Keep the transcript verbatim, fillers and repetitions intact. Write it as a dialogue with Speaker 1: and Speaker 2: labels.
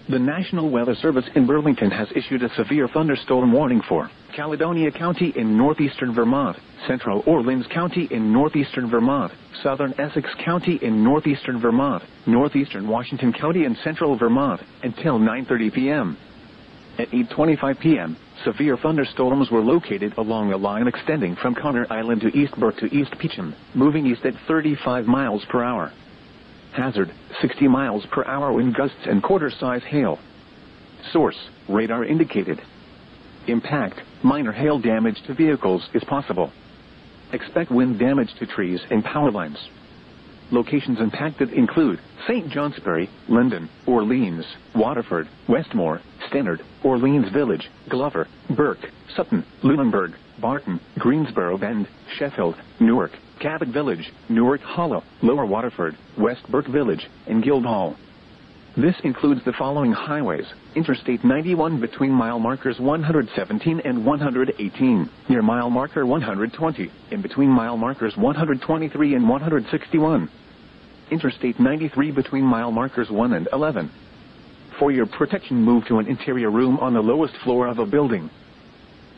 Speaker 1: The National Weather Service in Burlington has issued a severe thunderstorm warning for Caledonia County in northeastern Vermont, Central Orleans County in northeastern Vermont, Southern Essex County in northeastern Vermont, northeastern Washington County and central Vermont, until nine thirty p m At eight twenty-five p m, severe thunderstorms were located along a line extending from Conner Island to East Burke to East Peacham, moving east at thirty-five miles per hour. Hazard, sixty miles per hour wind gusts and quarter-size hail. Source, radar indicated. Impact, minor hail damage to vehicles is possible. Expect wind damage to trees and power lines. Locations impacted include Saint Johnsbury, Linden, Orleans, Waterford, Westmore, Stannard, Orleans Village, Glover, Burke, Sutton, Lunenburg, Barton, Greensboro Bend, Sheffield, Newark, Cabot Village, Newark Hollow, Lower Waterford, West Burke Village, and Guildhall. This includes the following highways: Interstate ninety-one between mile markers one hundred seventeen and one hundred eighteen, near mile marker one hundred twenty, and between mile markers one hundred twenty-three and one hundred sixty-one. Interstate ninety-three between mile markers one and eleven. For your protection, move to an interior room on the lowest floor of a building.